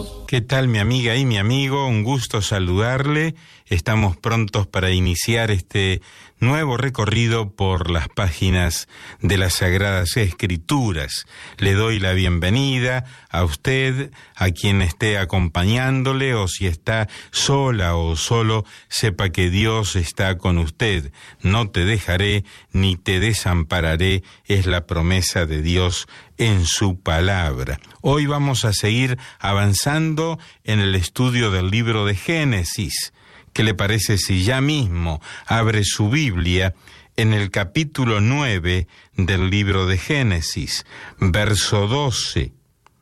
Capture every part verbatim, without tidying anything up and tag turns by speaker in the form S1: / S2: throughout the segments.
S1: ¿Qué tal, mi amiga y mi amigo? Un gusto saludarle. Estamos prontos para iniciar este nuevo recorrido por las páginas de las Sagradas Escrituras. Le doy la bienvenida a usted, a quien esté acompañándole, o si está sola o solo, sepa que Dios está con usted. No te dejaré ni te desampararé, es la promesa de Dios en su palabra. Hoy vamos a seguir avanzando en el estudio del libro de Génesis. ¿Qué le parece si ya mismo abre su Biblia en el capítulo nueve del libro de Génesis, verso doce,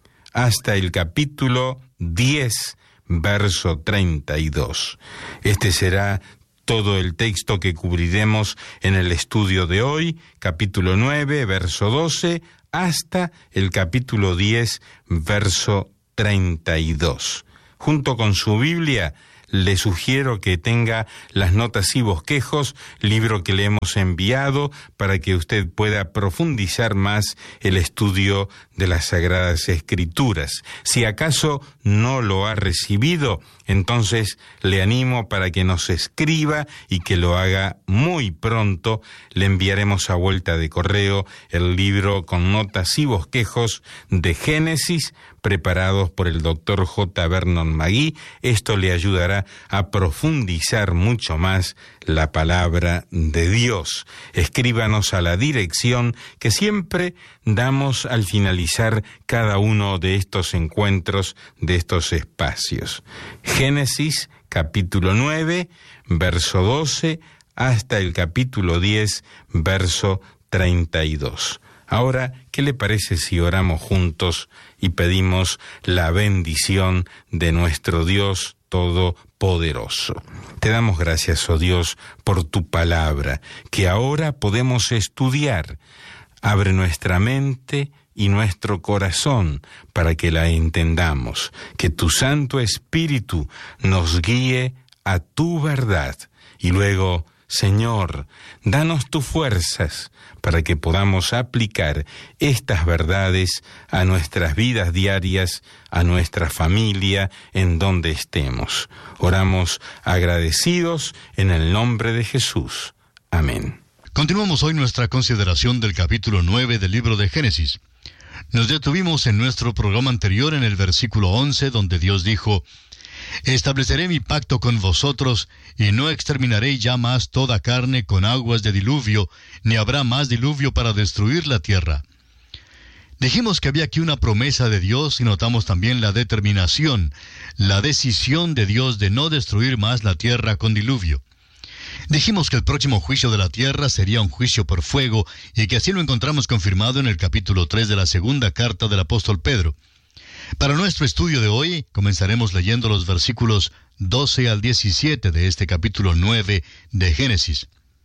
S1: hasta el capítulo diez, verso treinta y dos? Este será todo el texto que cubriremos en el estudio de hoy, capítulo nueve, verso doce, hasta el capítulo diez, verso treinta y dos. Junto con su Biblia, le sugiero que tenga las notas y bosquejos, libro que le hemos enviado para que usted pueda profundizar más el estudio de las Sagradas Escrituras. Si acaso no lo ha recibido, entonces le animo para que nos escriba y que lo haga muy pronto. Le enviaremos a vuelta de correo el libro con notas y bosquejos de Génesis, preparados por el doctor J. Vernon Magui. Esto le ayudará a profundizar mucho más la palabra de Dios. Escríbanos a la dirección que siempre damos al finalizar cada uno de estos encuentros, de estos espacios. Génesis, capítulo nueve, verso doce, hasta el capítulo diez, verso treinta y dos. Ahora, ¿qué le parece si oramos juntos y pedimos la bendición de nuestro Dios Todopoderoso? Te damos gracias, oh Dios, por tu palabra, que ahora podemos estudiar. Abre nuestra mente y nuestro corazón para que la entendamos. Que tu Santo Espíritu nos guíe a tu verdad. Y luego, Señor, danos tus fuerzas para que podamos aplicar estas verdades a nuestras vidas diarias, a nuestra familia, en donde estemos. Oramos agradecidos en el nombre de Jesús. Amén.
S2: Continuamos hoy nuestra consideración del capítulo nueve del libro de Génesis. Nos detuvimos en nuestro programa anterior en el versículo once, donde Dios dijo: «Estableceré mi pacto con vosotros, y no exterminaré ya más toda carne con aguas de diluvio, ni habrá más diluvio para destruir la tierra». Dijimos que había aquí una promesa de Dios y notamos también la determinación, la decisión de Dios de no destruir más la tierra con diluvio. Dijimos que el próximo juicio de la tierra sería un juicio por fuego, y que así lo encontramos confirmado en el capítulo tres de la segunda carta del apóstol Pedro. Para nuestro estudio de hoy, comenzaremos leyendo los versículos doce al diecisiete de este capítulo nueve de Génesis.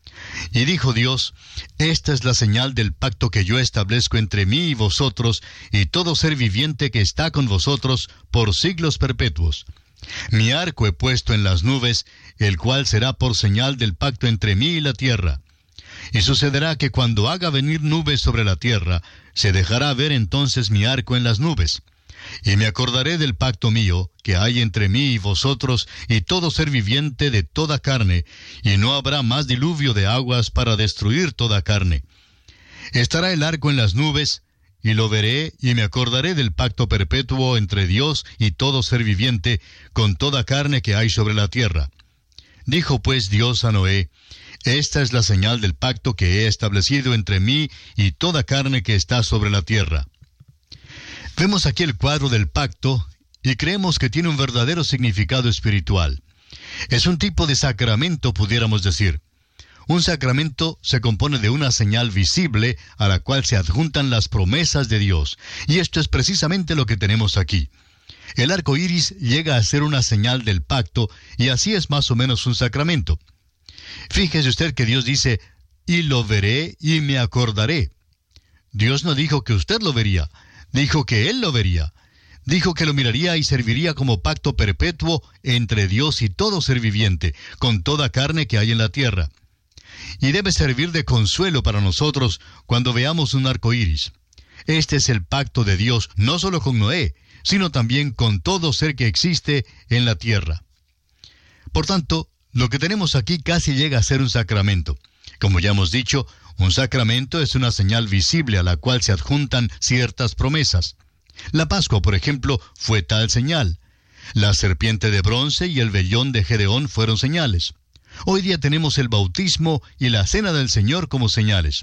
S2: Y dijo Dios: «Esta es la señal del pacto que yo establezco entre mí y vosotros, y todo ser viviente que está con vosotros, por siglos perpetuos. Mi arco he puesto en las nubes, el cual será por señal del pacto entre mí y la tierra. Y sucederá que cuando haga venir nubes sobre la tierra, se dejará ver entonces mi arco en las nubes. Y me acordaré del pacto mío, que hay entre mí y vosotros, y todo ser viviente de toda carne, y no habrá más diluvio de aguas para destruir toda carne. Estará el arco en las nubes, y lo veré, y me acordaré del pacto perpetuo entre Dios y todo ser viviente, con toda carne que hay sobre la tierra. Dijo pues Dios a Noé: «Esta es la señal del pacto que he establecido entre mí y toda carne que está sobre la tierra». Vemos aquí el cuadro del pacto y creemos que tiene un verdadero significado espiritual. Es un tipo de sacramento, pudiéramos decir. Un sacramento se compone de una señal visible a la cual se adjuntan las promesas de Dios, y esto es precisamente lo que tenemos aquí. El arco iris llega a ser una señal del pacto, y así es más o menos un sacramento. Fíjese usted que Dios dice: «Y lo veré y me acordaré». Dios no dijo que usted lo vería, dijo que Él lo vería. Dijo que lo miraría y serviría como pacto perpetuo entre Dios y todo ser viviente, con toda carne que hay en la tierra. Y debe servir de consuelo para nosotros cuando veamos un arco iris. Este es el pacto de Dios, no solo con Noé, sino también con todo ser que existe en la tierra. Por tanto, lo que tenemos aquí casi llega a ser un sacramento. Como ya hemos dicho, un sacramento es una señal visible a la cual se adjuntan ciertas promesas. La Pascua, por ejemplo, fue tal señal. La serpiente de bronce y el vellón de Gedeón fueron señales. Hoy día tenemos el bautismo y la cena del Señor como señales.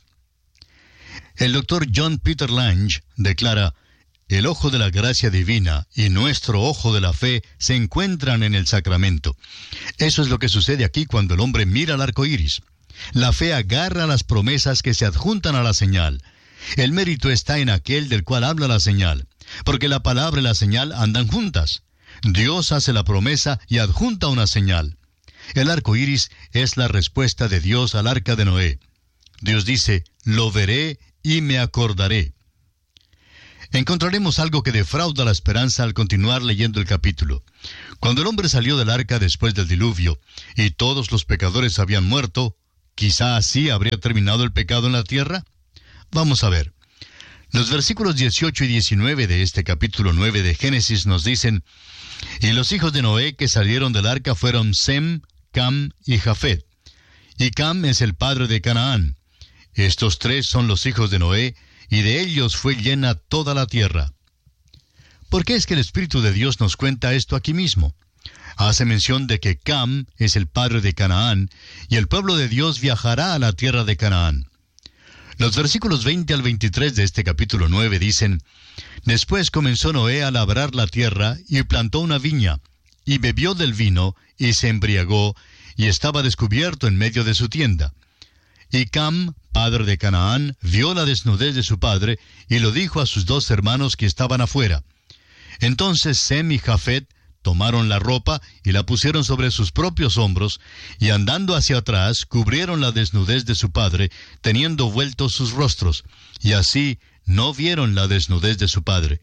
S2: El doctor John Peter Lange declara: el ojo de la gracia divina y nuestro ojo de la fe se encuentran en el sacramento. Eso es lo que sucede aquí cuando el hombre mira al arco iris. La fe agarra las promesas que se adjuntan a la señal. El mérito está en aquel del cual habla la señal, porque la palabra y la señal andan juntas. Dios hace la promesa y adjunta una señal. El arco iris es la respuesta de Dios al arca de Noé. Dios dice: lo veré y me acordaré. Encontraremos algo que defrauda la esperanza al continuar leyendo el capítulo. Cuando el hombre salió del arca después del diluvio, y todos los pecadores habían muerto, ¿quizá así habría terminado el pecado en la tierra? Vamos a ver. Los versículos dieciocho y diecinueve de este capítulo nueve de Génesis nos dicen: y los hijos de Noé que salieron del arca fueron Sem, Cam y Jafet. Y Cam es el padre de Canaán. Estos tres son los hijos de Noé, y de ellos fue llena toda la tierra. ¿Por qué es que el Espíritu de Dios nos cuenta esto aquí mismo? Hace mención de que Cam es el padre de Canaán, y el pueblo de Dios viajará a la tierra de Canaán. Los versículos veinte al veintitrés de este capítulo nueve dicen: después comenzó Noé a labrar la tierra, y plantó una viña, y bebió del vino, y se embriagó, y estaba descubierto en medio de su tienda. Y Cam, padre de Canaán, vio la desnudez de su padre, y lo dijo a sus dos hermanos que estaban afuera. Entonces Sem y Jafet tomaron la ropa y la pusieron sobre sus propios hombros, y andando hacia atrás cubrieron la desnudez de su padre, teniendo vueltos sus rostros, y así no vieron la desnudez de su padre.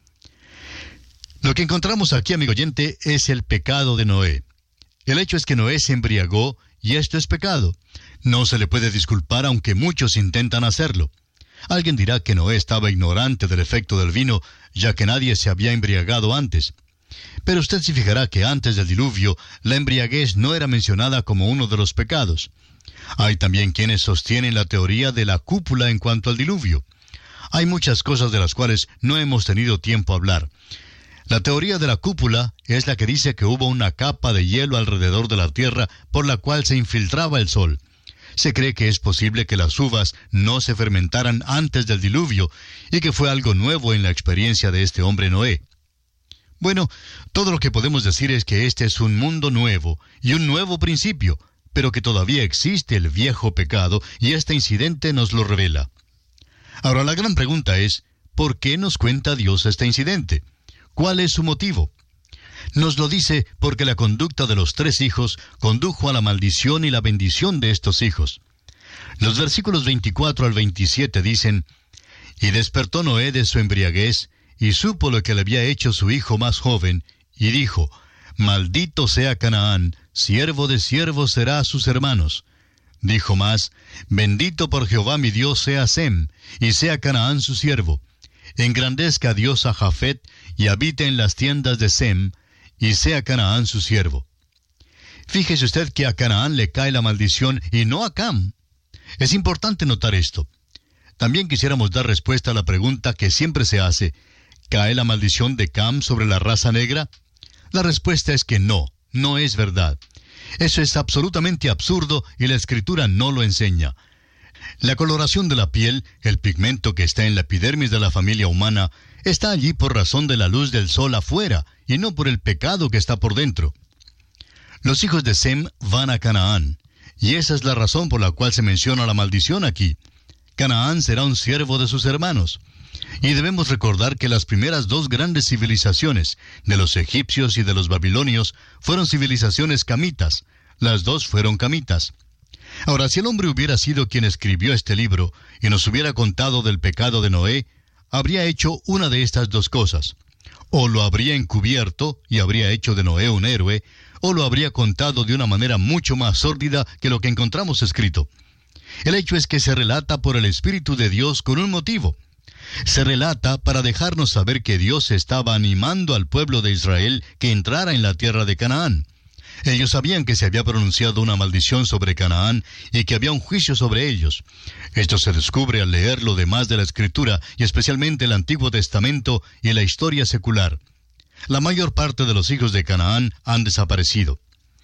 S2: Lo que encontramos aquí, amigo oyente, es el pecado de Noé. El hecho es que Noé se embriagó, y esto es pecado. No se le puede disculpar aunque muchos intentan hacerlo. Alguien dirá que Noé estaba ignorante del efecto del vino, ya que nadie se había embriagado antes. Pero usted se fijará que antes del diluvio, la embriaguez no era mencionada como uno de los pecados. Hay también quienes sostienen la teoría de la cúpula en cuanto al diluvio. Hay muchas cosas de las cuales no hemos tenido tiempo a hablar. La teoría de la cúpula es la que dice que hubo una capa de hielo alrededor de la tierra por la cual se infiltraba el sol. Se cree que es posible que las uvas no se fermentaran antes del diluvio y que fue algo nuevo en la experiencia de este hombre Noé. Bueno, todo lo que podemos decir es que este es un mundo nuevo y un nuevo principio, pero que todavía existe el viejo pecado y este incidente nos lo revela. Ahora la gran pregunta es, ¿por qué nos cuenta Dios este incidente? ¿Cuál es su motivo? Nos lo dice porque la conducta de los tres hijos condujo a la maldición y la bendición de estos hijos. Los versículos veinticuatro al veintisiete dicen: y despertó Noé de su embriaguez, y supo lo que le había hecho su hijo más joven, y dijo: maldito sea Canaán, siervo de siervos será a sus hermanos. Dijo más: bendito por Jehová mi Dios sea Sem, y sea Canaán su siervo. Engrandezca Dios a Jafet, y habite en las tiendas de Sem, y sea Canaán su siervo. Fíjese usted que a Canaán le cae la maldición y no a Cam. Es importante notar esto. También quisiéramos dar respuesta a la pregunta que siempre se hace: ¿cae la maldición de Cam sobre la raza negra? La respuesta es que no, no es verdad. Eso es absolutamente absurdo y la Escritura no lo enseña. La coloración de la piel, el pigmento que está en la epidermis de la familia humana, está allí por razón de la luz del sol afuera, y no por el pecado que está por dentro. Los hijos de Sem van a Canaán, y esa es la razón por la cual se menciona la maldición aquí. Canaán será un siervo de sus hermanos. Y debemos recordar que las primeras dos grandes civilizaciones, de los egipcios y de los babilonios, fueron civilizaciones camitas. Las dos fueron camitas. Ahora, si el hombre hubiera sido quien escribió este libro y nos hubiera contado del pecado de Noé, habría hecho una de estas dos cosas. O lo habría encubierto y habría hecho de Noé un héroe, o lo habría contado de una manera mucho más sórdida que lo que encontramos escrito. El hecho es que se relata por el Espíritu de Dios con un motivo. Se relata para dejarnos saber que Dios estaba animando al pueblo de Israel que entrara en la tierra de Canaán. Ellos sabían que se había pronunciado una maldición sobre Canaán y que había un juicio sobre ellos. Esto se descubre al leer lo demás de la Escritura, y especialmente el Antiguo Testamento y la historia secular. La mayor parte de los hijos de Canaán han desaparecido.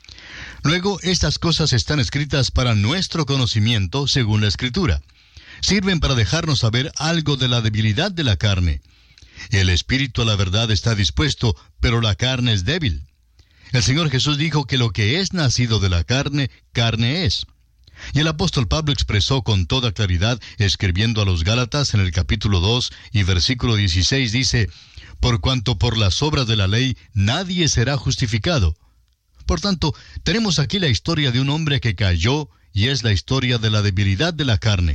S2: Luego, estas cosas están escritas para nuestro conocimiento según la Escritura. Sirven para dejarnos saber algo de la debilidad de la carne. El espíritu a la verdad está dispuesto, pero la carne es débil. El Señor Jesús dijo que lo que es nacido de la carne, carne es. Y el apóstol Pablo expresó con toda claridad, escribiendo a los Gálatas en el capítulo dos y versículo dieciséis, dice: por cuanto por las obras de la ley nadie será justificado. Por tanto, tenemos aquí la historia de un hombre que cayó, y es la historia de la debilidad de la carne.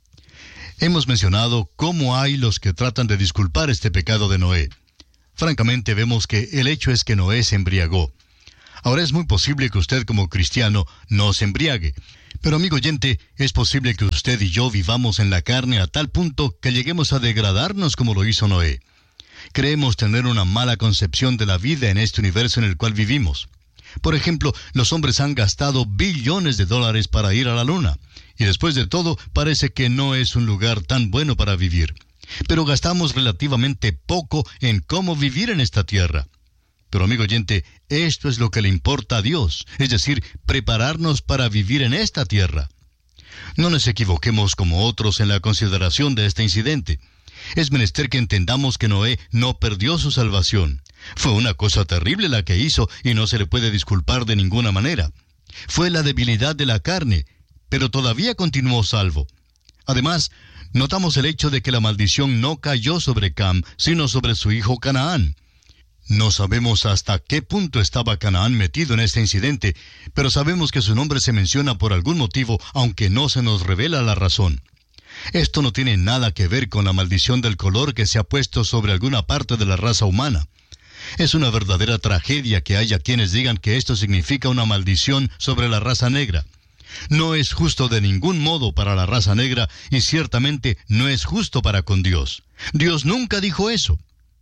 S2: Hemos mencionado cómo hay los que tratan de disculpar este pecado de Noé. Francamente, vemos que el hecho es que Noé se embriagó. Ahora es muy posible que usted como cristiano no se embriague. Pero amigo oyente, es posible que usted y yo vivamos en la carne a tal punto que lleguemos a degradarnos como lo hizo Noé. Creemos tener una mala concepción de la vida en este universo en el cual vivimos. Por ejemplo, los hombres han gastado billones de dólares para ir a la luna. Y después de todo, parece que no es un lugar tan bueno para vivir. Pero gastamos relativamente poco en cómo vivir en esta tierra. Pero amigo oyente, esto es lo que le importa a Dios, es decir, prepararnos para vivir en esta tierra. No nos equivoquemos como otros en la consideración de este incidente. Es menester que entendamos que Noé no perdió su salvación. Fue una cosa terrible la que hizo y no se le puede disculpar de ninguna manera. Fue la debilidad de la carne, pero todavía continuó salvo. Además, notamos el hecho de que la maldición no cayó sobre Cam, sino sobre su hijo Canaán. No sabemos hasta qué punto estaba Canaán metido en este incidente, pero sabemos que su nombre se menciona por algún motivo, aunque no se nos revela la razón. Esto no tiene nada que ver con la maldición del color que se ha puesto sobre alguna parte de la raza humana. Es una verdadera tragedia que haya quienes digan que esto significa una maldición sobre la raza negra. No es justo de ningún modo para la raza negra, y ciertamente no es justo para con Dios. Dios nunca dijo eso.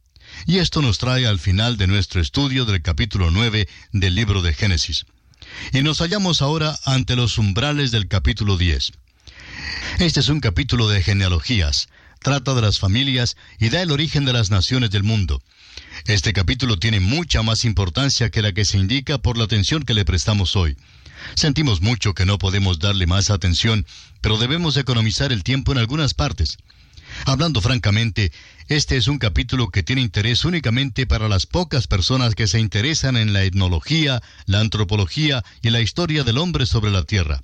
S2: Y esto nos trae al final de nuestro estudio del capítulo nueve del libro de Génesis. Y nos hallamos ahora ante los umbrales del capítulo diez. Este es un capítulo de genealogías, trata de las familias y da el origen de las naciones del mundo. Este capítulo tiene mucha más importancia que la que se indica por la atención que le prestamos hoy. Sentimos mucho que no podemos darle más atención, pero debemos economizar el tiempo en algunas partes. Hablando francamente, este es un capítulo que tiene interés únicamente para las pocas personas que se interesan en la etnología, la antropología y la historia del hombre sobre la tierra.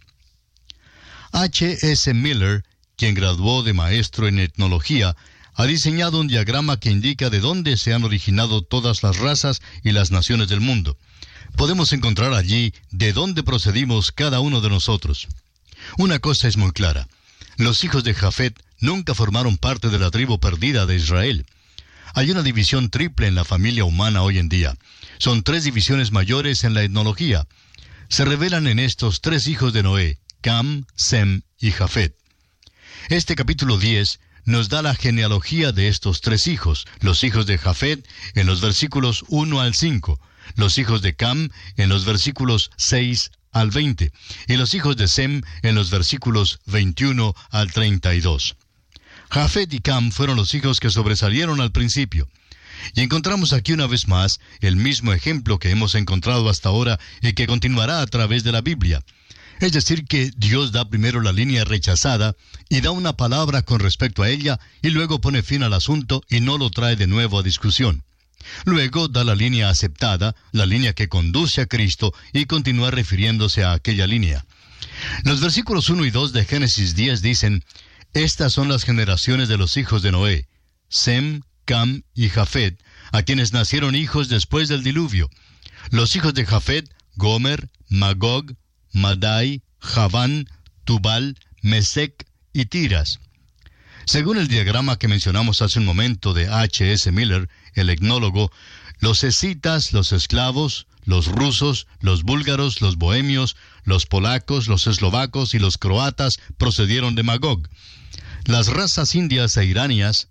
S2: H S Miller, quien graduó de maestro en etnología, ha diseñado un diagrama que indica de dónde se han originado todas las razas y las naciones del mundo. Podemos encontrar allí de dónde procedimos cada uno de nosotros. Una cosa es muy clara. Los hijos de Jafet nunca formaron parte de la tribu perdida de Israel. Hay una división triple en la familia humana hoy en día. Son tres divisiones mayores en la etnología. Se revelan en estos tres hijos de Noé, Cam, Sem y Jafet. Este capítulo diez nos da la genealogía de estos tres hijos, los hijos de Jafet en los versículos uno al cinco, los hijos de Cam en los versículos seis al veinte, y los hijos de Sem en los versículos veintiuno al treinta y dos. Jafet y Cam fueron los hijos que sobresalieron al principio. Y encontramos aquí una vez más el mismo ejemplo que hemos encontrado hasta ahora y que continuará a través de la Biblia. Es decir, que Dios da primero la línea rechazada y da una palabra con respecto a ella y luego pone fin al asunto y no lo trae de nuevo a discusión. Luego da la línea aceptada, la línea que conduce a Cristo, y continúa refiriéndose a aquella línea. Los versículos uno y dos de Génesis diez dicen: estas son las generaciones de los hijos de Noé, Sem, Cam y Jafet, a quienes nacieron hijos después del diluvio. Los hijos de Jafet, Gomer, Magog, Madai, Javán, Tubal, Mesec y Tiras. Según el diagrama que mencionamos hace un momento de H S Miller, el etnólogo, los escitas, los esclavos, los rusos, los búlgaros, los bohemios, los polacos, los eslovacos y los croatas procedieron de Magog. Las razas indias e iranias,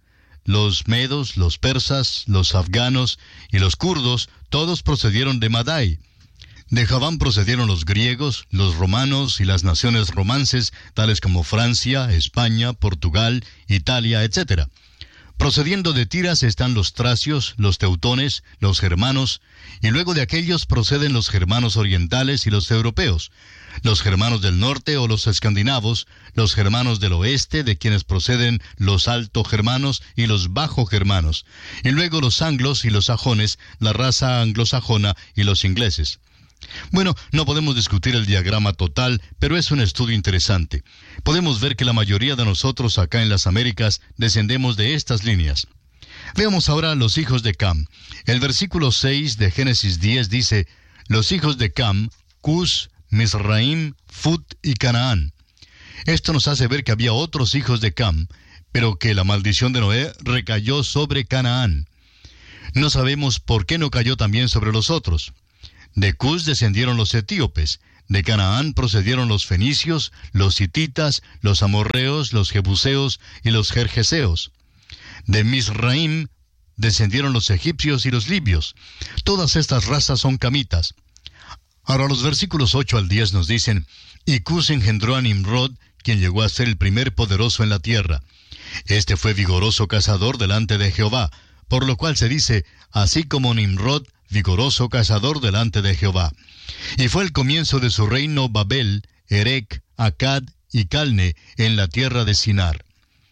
S2: los medos, los persas, los afganos y los kurdos, todos procedieron de Madai. De Javán procedieron los griegos, los romanos y las naciones romances, tales como Francia, España, Portugal, Italia, etcétera. Procediendo de Tiras están los tracios, los teutones, los germanos, y luego de aquellos proceden los germanos orientales y los europeos, los germanos del norte o los escandinavos, los germanos del oeste, de quienes proceden los alto-germanos y los bajo-germanos, y luego los anglos y los sajones, la raza anglosajona y los ingleses. Bueno, no podemos discutir el diagrama total, pero es un estudio interesante. Podemos ver que la mayoría de nosotros acá en las Américas descendemos de estas líneas. Veamos ahora los hijos de Cam. El versículo seis de Génesis diez dice, los hijos de Cam, Cus, Misraim, Fut y Canaán. Esto nos hace ver que había otros hijos de Cam, pero que la maldición de Noé recayó sobre Canaán. No sabemos por qué no cayó también sobre los otros. De Cus descendieron los etíopes, de Canaán procedieron los fenicios, los hititas, los amorreos, los jebuseos y los gergeseos. De Misraim descendieron los egipcios y los libios. Todas estas razas son camitas. Ahora los versículos ocho al diez nos dicen, y Cus engendró a Nimrod, quien llegó a ser el primer poderoso en la tierra. Este fue vigoroso cazador delante de Jehová, por lo cual se dice, así como Nimrod, vigoroso cazador delante de Jehová. Y fue el comienzo de su reino Babel, Erec, Acad y Calne, en la tierra de Sinar.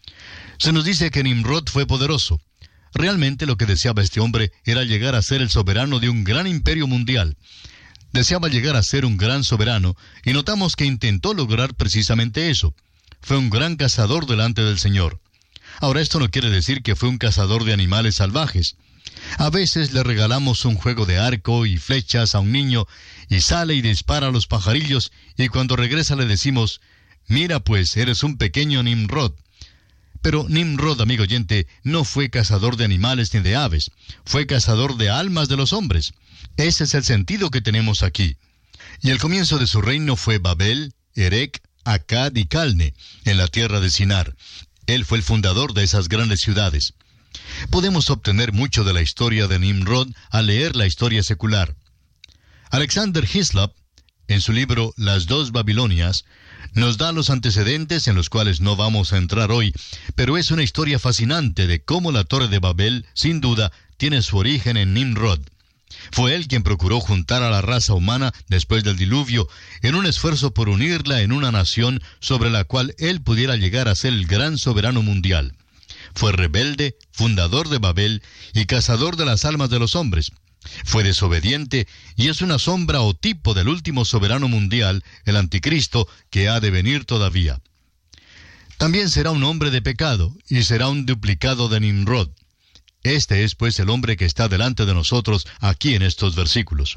S2: Se nos dice que Nimrod fue poderoso. Realmente lo que deseaba este hombre era llegar a ser el soberano de un gran imperio mundial. Deseaba llegar a ser un gran soberano, y notamos que intentó lograr precisamente eso. Fue un gran cazador delante del Señor. Ahora, esto no quiere decir que fue un cazador de animales salvajes. A veces le regalamos un juego de arco y flechas a un niño, y sale y dispara a los pajarillos, y cuando regresa le decimos, mira pues, eres un pequeño Nimrod. Pero Nimrod, amigo oyente, no fue cazador de animales ni de aves, fue cazador de almas de los hombres. Ese es el sentido que tenemos aquí. Y el comienzo de su reino fue Babel, Erec, Acad y Calne, en la tierra de Sinar. Él fue el fundador de esas grandes ciudades. Podemos obtener mucho de la historia de Nimrod al leer la historia secular. Alexander Hislop, en su libro Las dos Babilonias, nos da los antecedentes en los cuales no vamos a entrar hoy, pero es una historia fascinante de cómo la Torre de Babel, sin duda, tiene su origen en Nimrod. Fue él quien procuró juntar a la raza humana después del diluvio en un esfuerzo por unirla en una nación sobre la cual él pudiera llegar a ser el gran soberano mundial. Fue rebelde, fundador de Babel y cazador de las almas de los hombres. Fue desobediente y es una sombra o tipo del último soberano mundial, el anticristo, que ha de venir todavía. También será un hombre de pecado y será un duplicado de Nimrod. Este es pues el hombre que está delante de nosotros aquí en estos versículos.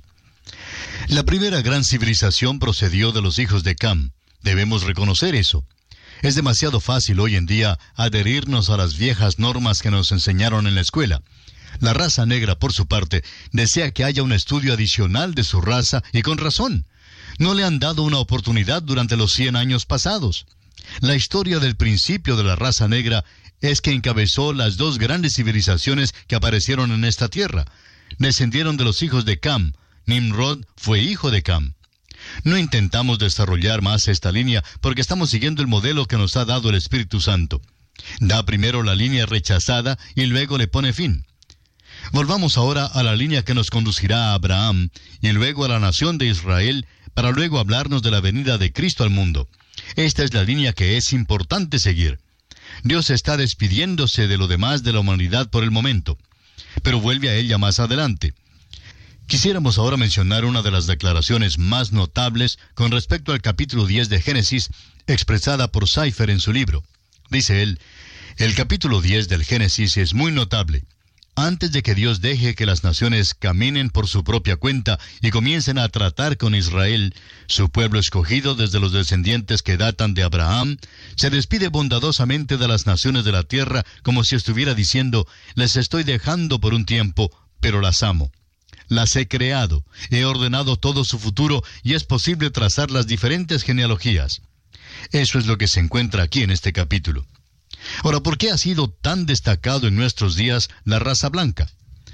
S2: La primera gran civilización procedió de los hijos de Cam. Debemos reconocer eso. Es demasiado fácil hoy en día adherirnos a las viejas normas que nos enseñaron en la escuela. La raza negra, por su parte, desea que haya un estudio adicional de su raza, y con razón. No le han dado una oportunidad durante los cien años pasados. La historia del principio de la raza negra es que encabezó las dos grandes civilizaciones que aparecieron en esta tierra. Descendieron de los hijos de Cam. Nimrod fue hijo de Cam. No intentamos desarrollar más esta línea porque estamos siguiendo el modelo que nos ha dado el Espíritu Santo. Da primero la línea rechazada y luego le pone fin. Volvamos ahora a la línea que nos conducirá a Abraham y luego a la nación de Israel, para luego hablarnos de la venida de Cristo al mundo. Esta es la línea que es importante seguir. Dios está despidiéndose de lo demás de la humanidad por el momento, pero vuelve a ella más adelante. Quisiéramos ahora mencionar una de las declaraciones más notables con respecto al capítulo diez de Génesis, expresada por Seifer en su libro. Dice él, el capítulo diez del Génesis es muy notable. Antes de que Dios deje que las naciones caminen por su propia cuenta y comiencen a tratar con Israel, su pueblo escogido desde los descendientes que datan de Abraham, se despide bondadosamente de las naciones de la tierra como si estuviera diciendo, les estoy dejando por un tiempo, pero las amo. Las he creado, he ordenado todo su futuro y es posible trazar las diferentes genealogías. Eso es lo que se encuentra aquí en este capítulo. Ahora, ¿por qué ha sido tan destacado en nuestros días la raza blanca?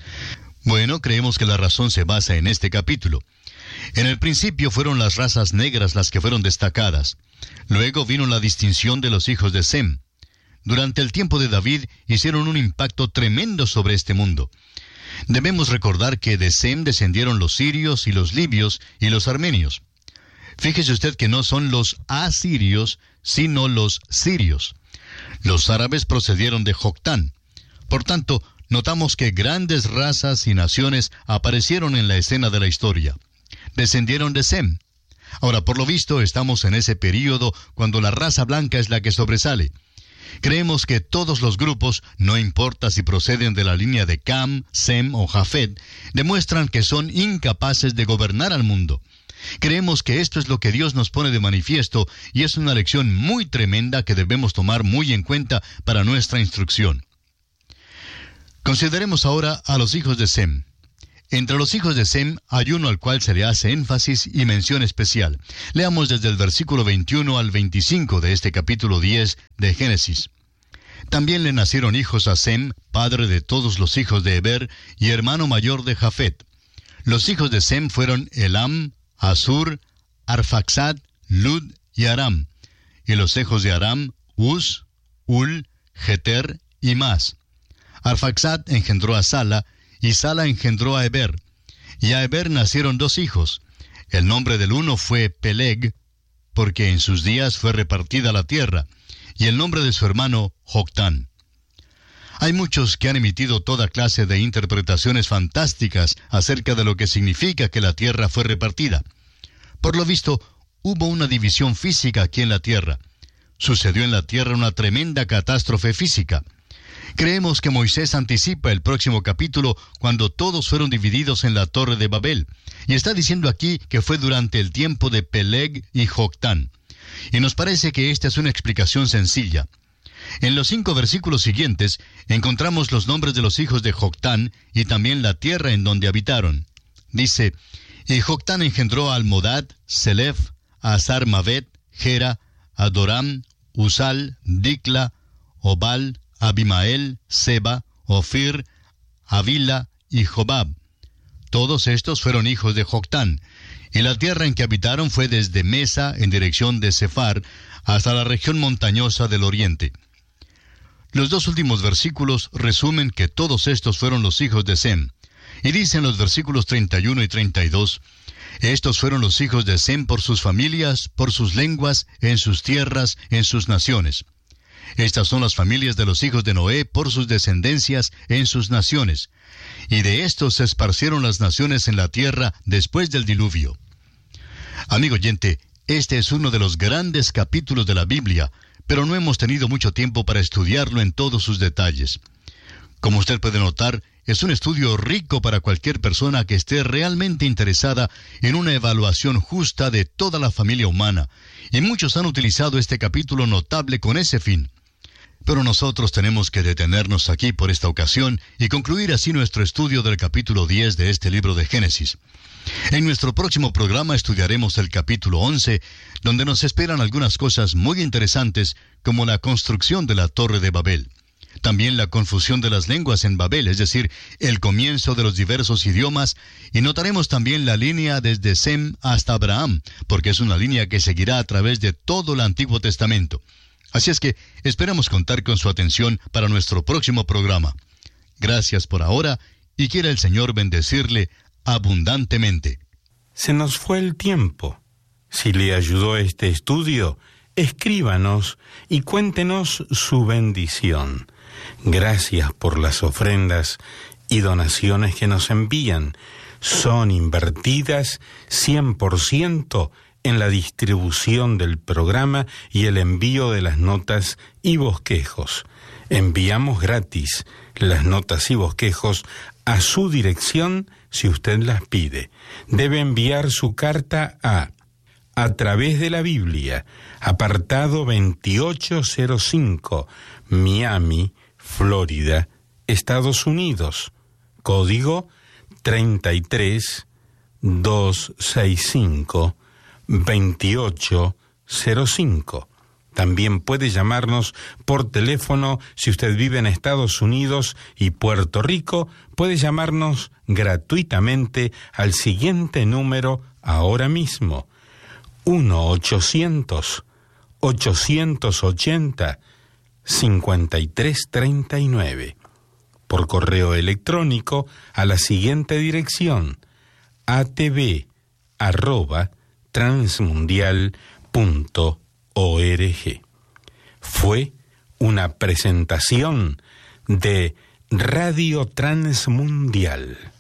S2: Bueno, creemos que la razón se basa en este capítulo. En el principio fueron las razas negras las que fueron destacadas. Luego vino la distinción de los hijos de Sem. Durante el tiempo de David hicieron un impacto tremendo sobre este mundo. Debemos recordar que de Sem descendieron los sirios y los libios y los armenios. Fíjese usted que no son los asirios, sino los sirios. Los árabes procedieron de Joctán. Por tanto, notamos que grandes razas y naciones aparecieron en la escena de la historia. Descendieron de Sem. Ahora, por lo visto, estamos en ese período cuando la raza blanca es la que sobresale. Creemos que todos los grupos, no importa si proceden de la línea de Cam, Sem o Jafet, demuestran que son incapaces de gobernar al mundo. Creemos que esto es lo que Dios nos pone de manifiesto y es una lección muy tremenda que debemos tomar muy en cuenta para nuestra instrucción. Consideremos ahora a los hijos de Sem. Entre los hijos de Sem hay uno al cual se le hace énfasis y mención especial. Leamos desde el versículo veintiuno al veinticinco de este capítulo diez de Génesis. También le nacieron hijos a Sem, padre de todos los hijos de Heber y hermano mayor de Jafet. Los hijos de Sem fueron Elam, Asur, Arfaxad, Lud y Aram. Y los hijos de Aram, Uz, Ul, Geter y Mas. Arfaxad engendró a Sala, y Sala engendró a Heber. Y a Heber nacieron dos hijos. El nombre del uno fue Peleg, porque en sus días fue repartida la tierra, y el nombre de su hermano Joctán. Hay muchos que han emitido toda clase de interpretaciones fantásticas acerca de lo que significa que la tierra fue repartida. Por lo visto, hubo una división física aquí en la tierra. Sucedió en la tierra una tremenda catástrofe física. Creemos que Moisés anticipa el próximo capítulo cuando todos fueron divididos en la Torre de Babel, y está diciendo aquí que fue durante el tiempo de Peleg y Joctán. Y nos parece que esta es una explicación sencilla. En los cinco versículos siguientes encontramos los nombres de los hijos de Joctán y también la tierra en donde habitaron. Dice, y Joctán engendró a Almodad, Selef, a Azar-Mavet, Gera, Adoram, Usal, Dicla, Obal, Abimael, Seba, Ofir, Avila y Jobab. Todos estos fueron hijos de Joctán, y la tierra en que habitaron fue desde Mesa en dirección de Sefar hasta la región montañosa del oriente. Los dos últimos versículos resumen que todos estos fueron los hijos de Sem, y dicen los versículos treinta y uno y treinta y dos, estos fueron los hijos de Sem por sus familias, por sus lenguas, en sus tierras, en sus naciones. Estas son las familias de los hijos de Noé por sus descendencias en sus naciones. Y de estos se esparcieron las naciones en la tierra después del diluvio. Amigo oyente, este es uno de los grandes capítulos de la Biblia, pero no hemos tenido mucho tiempo para estudiarlo en todos sus detalles. Como usted puede notar, es un estudio rico para cualquier persona que esté realmente interesada en una evaluación justa de toda la familia humana, y muchos han utilizado este capítulo notable con ese fin. Pero nosotros tenemos que detenernos aquí por esta ocasión y concluir así nuestro estudio del capítulo diez de este libro de Génesis. En nuestro próximo programa estudiaremos el capítulo once, donde nos esperan algunas cosas muy interesantes, como la construcción de la Torre de Babel. También la confusión de las lenguas en Babel, es decir, el comienzo de los diversos idiomas, y notaremos también la línea desde Sem hasta Abraham, porque es una línea que seguirá a través de todo el Antiguo Testamento. Así es que esperamos contar con su atención para nuestro próximo programa. Gracias por ahora, y quiera el Señor bendecirle abundantemente.
S1: Se nos fue el tiempo. Si le ayudó este estudio, escríbanos y cuéntenos su bendición. Gracias por las ofrendas y donaciones que nos envían. Son invertidas cien por ciento en la distribución del programa y el envío de las notas y bosquejos. Enviamos gratis las notas y bosquejos a su dirección si usted las pide. Debe enviar su carta a A través de la Biblia, apartado veintiocho cero cinco, Miami, Florida, Estados Unidos. Código treinta y tres doscientos sesenta y cinco veintiocho cero cinco. También puede llamarnos por teléfono. Si usted vive en Estados Unidos y Puerto Rico, puede llamarnos gratuitamente al siguiente número ahora mismo: uno ochocientos, ochocientos ochenta, cincuenta y tres treinta y nueve. Por correo electrónico a la siguiente dirección: a t v arroba transmundial punto org. Fue una presentación de Radio Transmundial.